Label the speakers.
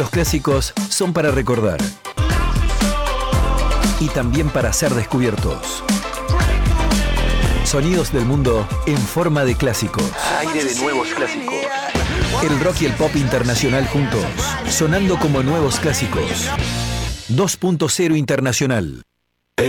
Speaker 1: Los clásicos son para recordar y también para ser descubiertos. Sonidos del mundo en forma de clásicos.
Speaker 2: Aire de nuevos clásicos.
Speaker 1: El rock y el pop internacional juntos, sonando como nuevos clásicos. 2.0 Internacional.